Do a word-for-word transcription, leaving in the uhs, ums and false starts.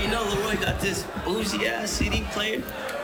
already know Leroy got this bougie ass C D player.